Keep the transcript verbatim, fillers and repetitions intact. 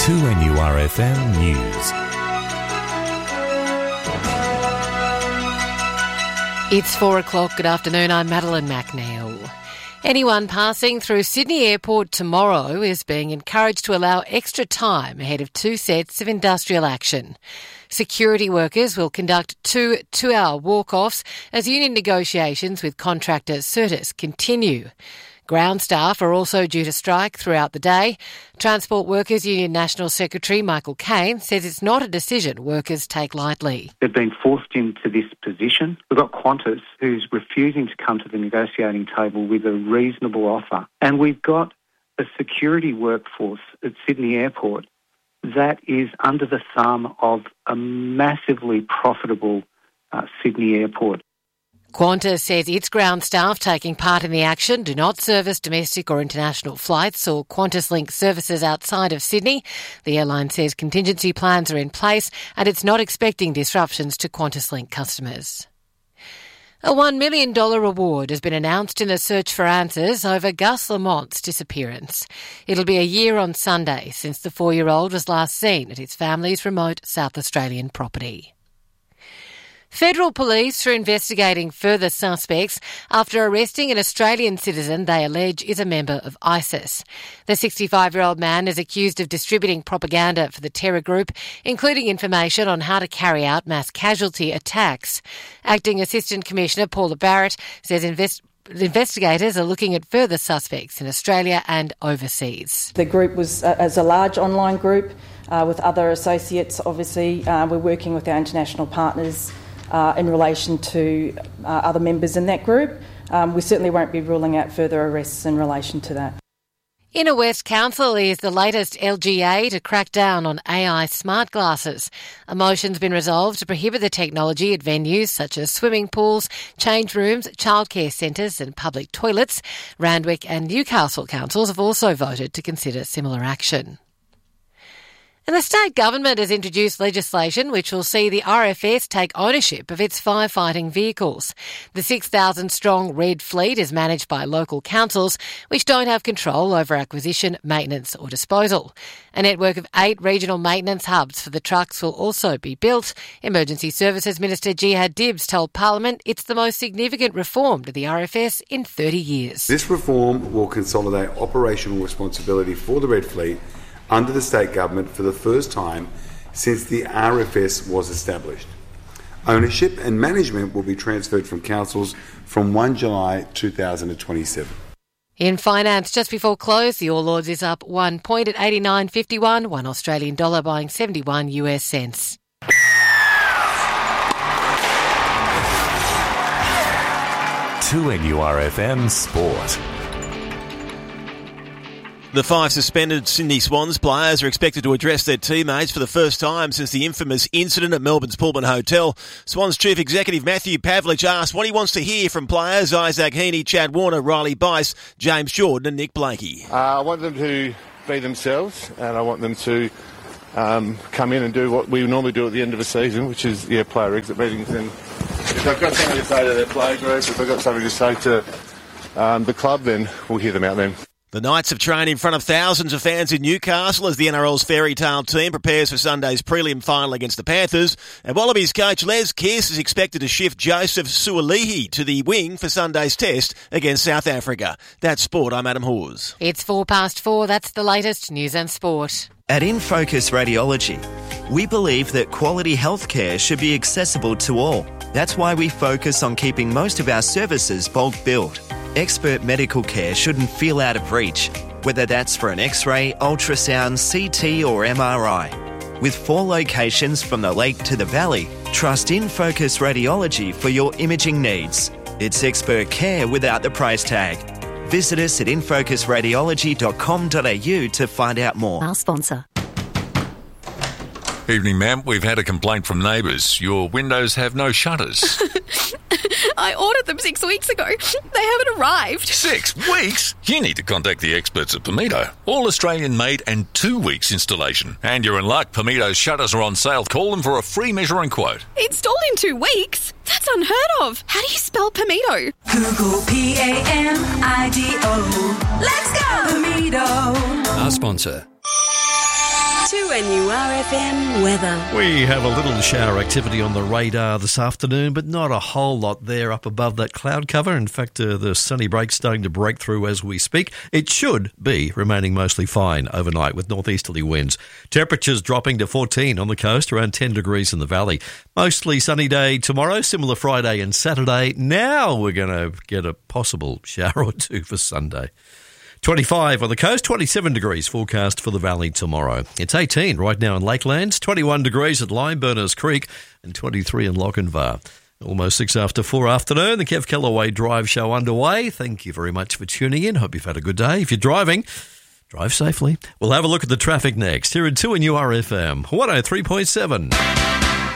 two N U R F M News. It's four o'clock. Good afternoon. I'm Madeline McNeil. Anyone passing through Sydney Airport tomorrow is being encouraged to allow extra time ahead of two sets of industrial action. Security workers will conduct two two-hour walk-offs as union negotiations with contractor Certis continue. Ground staff are also due to strike throughout the day. Transport Workers Union National Secretary Michael Cain says it's not a decision workers take lightly. They've been forced into this position. We've got Qantas who's refusing to come to the negotiating table with a reasonable offer. And we've got a security workforce at Sydney Airport that is under the thumb of a massively profitable uh, Sydney Airport. Qantas says its ground staff taking part in the action do not service domestic or international flights or Qantas-linked services outside of Sydney. The airline says contingency plans are in place and it's not expecting disruptions to Qantas-linked customers. A one million dollars reward has been announced in the search for answers over Gus Lamont's disappearance. It'll be a year on Sunday since the four-year-old was last seen at his family's remote South Australian property. Federal police are investigating further suspects after arresting an Australian citizen they allege is a member of ISIS. The sixty-five-year-old man is accused of distributing propaganda for the terror group, including information on how to carry out mass casualty attacks. Acting Assistant Commissioner Paula Barrett says invest- investigators are looking at further suspects in Australia and overseas. The group was, uh, as a large online group uh, with other associates, obviously, uh, we're working with our international partners Uh, in relation to uh, other members in that group. Um, we certainly won't be ruling out further arrests in relation to that. Inner West Council is the latest L G A to crack down on A I smart glasses. A motion's been resolved to prohibit the technology at venues such as swimming pools, change rooms, childcare centres and public toilets. Randwick and Newcastle councils have also voted to consider similar action. And the state government has introduced legislation which will see the R F S take ownership of its firefighting vehicles. The six thousand strong Red Fleet is managed by local councils which don't have control over acquisition, maintenance or disposal. A network of eight regional maintenance hubs for the trucks will also be built. Emergency Services Minister Jihad Dibs told Parliament it's the most significant reform to the R F S in thirty years. This reform will consolidate operational responsibility for the Red Fleet under the state government for the first time since the R F S was established. Ownership and management will be transferred from councils from the first of July two thousand twenty-seven. In finance, just before close, the All Ords is up one point at eighty-nine fifty-one, one Australian dollar buying seventy-one US cents. two N U R F M Sport. The five suspended Sydney Swans players are expected to address their teammates for the first time since the infamous incident at Melbourne's Pullman Hotel. Swans Chief Executive Matthew Pavlich asked what he wants to hear from players Isaac Heaney, Chad Warner, Riley Bice, James Jordan and Nick Blakey. Uh, I want them to be themselves and I want them to um, come in and do what we normally do at the end of a season, which is yeah, player exit meetings. And if they've got something to say to their play group, if they've got something to say to um, the club, then we'll hear them out then. The Knights have trained in front of thousands of fans in Newcastle as the N R L's fairy tale team prepares for Sunday's prelim final against the Panthers. And Wallabies coach Les Kiss is expected to shift Joseph Sualihi to the wing for Sunday's test against South Africa. That's sport. I'm Adam Hawes. It's four past four. That's the latest news and sport. At InFocus Radiology, we believe that quality healthcare should be accessible to all. That's why we focus on keeping most of our services bulk billed. Expert medical care shouldn't feel out of reach, whether that's for an X-ray, ultrasound, C T or M R I. With four locations from the lake to the valley, trust InFocus Radiology for your imaging needs. It's expert care without the price tag. Visit us at infocus radiology dot com dot a u to find out more. Our sponsor. Evening, ma'am. We've had a complaint from neighbours. Your windows have no shutters. I ordered them six weeks ago. They haven't arrived. Six weeks? You need to contact the experts at Pamido. All Australian made and two weeks installation. And you're in luck. Pamido's shutters are on sale. Call them for a free measuring quote. Installed in two weeks? That's unheard of. How do you spell Pamido? Google P A M I D O. Let's go! Pamido. Our sponsor. two N U R F M weather. We have a little shower activity on the radar this afternoon, but not a whole lot there up above that cloud cover. In fact, uh, the sunny break's starting to break through as we speak. It should be remaining mostly fine overnight with northeasterly winds. Temperatures dropping to fourteen on the coast, around ten degrees in the valley. Mostly sunny day tomorrow, similar Friday and Saturday. Now we're going to get a possible shower or two for Sunday. twenty-five on the coast, twenty-seven degrees forecast for the valley tomorrow. It's eighteen right now in Lakelands, twenty-one degrees at Limeburners Creek and twenty-three in Lochinvar. Almost six after four afternoon, the Kev Kellaway Drive Show underway. Thank you very much for tuning in. Hope you've had a good day. If you're driving, drive safely. We'll have a look at the traffic next here at two N U R F M one oh three point seven.